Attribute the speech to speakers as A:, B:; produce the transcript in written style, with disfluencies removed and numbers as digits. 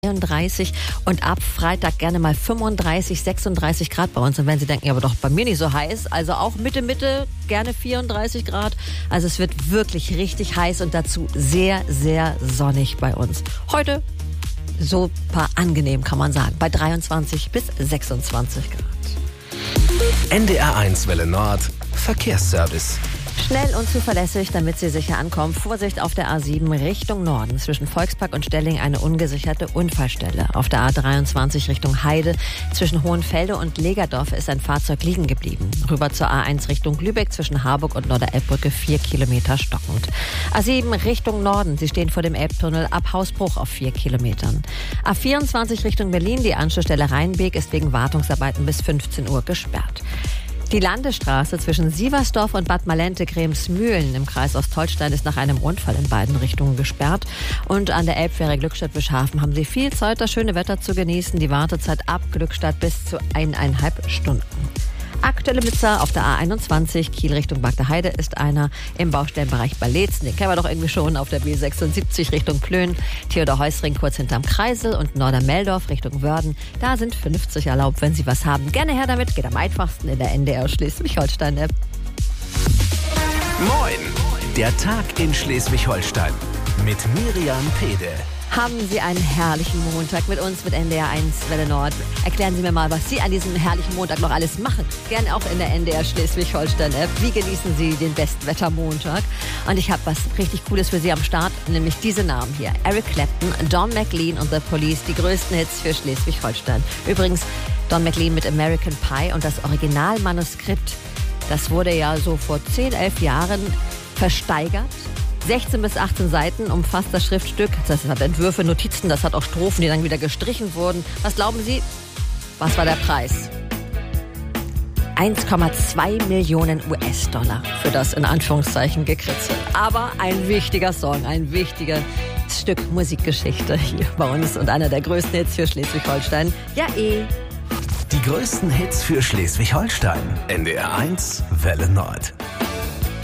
A: 33 und ab Freitag gerne mal 35, 36 Grad bei uns. Und wenn Sie denken, ja, aber doch bei mir nicht so heiß, also auch Mitte, gerne 34 Grad. Also es wird wirklich richtig heiß und dazu sehr, sehr sonnig bei uns. Heute super angenehm, kann man sagen, bei 23 bis 26 Grad.
B: NDR1 Welle Nord, Verkehrsservice.
A: Schnell und zuverlässig, damit Sie sicher ankommen. Vorsicht auf der A7 Richtung Norden. Zwischen Volkspark und Stelling eine ungesicherte Unfallstelle. Auf der A23 Richtung Heide. Zwischen Hohenfelde und Legerdorf ist ein Fahrzeug liegen geblieben. Rüber zur A1 Richtung Lübeck. Zwischen Harburg und Norderelbbrücke 4 Kilometer stockend. A7 Richtung Norden. Sie stehen vor dem Elbtunnel ab Hausbruch auf 4 Kilometern. A24 Richtung Berlin. Die Anschlussstelle Rheinbeek ist wegen Wartungsarbeiten bis 15 Uhr gesperrt. Die Landesstraße zwischen Sieversdorf und Bad Malente-Kremsmühlen im Kreis Ostholstein ist nach einem Unfall in beiden Richtungen gesperrt. Und an der Elbfähre Glückstadt-Wischhafen haben Sie viel Zeit, das schöne Wetter zu genießen. Die Wartezeit ab Glückstadt bis zu 1,5 Stunden. Aktuelle Blitzer auf der A21 Kiel Richtung Bagdeheide ist einer im Baustellenbereich bei Leetzen. Den kennen wir doch irgendwie schon. Auf der B76 Richtung Plön, Theodor-Heuss-Ring kurz hinterm Kreisel und Nordermeldorf Richtung Wörden. Da sind 50 erlaubt, wenn Sie was haben. Gerne her damit, geht am einfachsten in der NDR Schleswig-Holstein-App.
B: Moin, der Tag in Schleswig-Holstein mit Miriam Pede.
A: Haben Sie einen herrlichen Montag mit uns, mit NDR1 Welle Nord. Erklären Sie mir mal, was Sie an diesem herrlichen Montag noch alles machen. Gerne auch in der NDR Schleswig-Holstein-App. Wie genießen Sie den Bestwettermontag? Und ich habe was richtig Cooles für Sie am Start, nämlich diese Namen hier. Eric Clapton, Don McLean und The Police, die größten Hits für Schleswig-Holstein. Übrigens, Don McLean mit American Pie und das Originalmanuskript, das wurde ja so vor 10, 11 Jahren versteigert. 16 bis 18 Seiten umfasst das Schriftstück. Das hat Entwürfe, Notizen, das hat auch Strophen, die dann wieder gestrichen wurden. Was glauben Sie? Was war der Preis? 1,2 Millionen US-Dollar für das in Anführungszeichen gekritzel. Aber ein wichtiger Song, ein wichtiges Stück Musikgeschichte hier bei uns und einer der größten Hits für Schleswig-Holstein. Ja,
B: Die größten Hits für Schleswig-Holstein. NDR1 Welle Nord.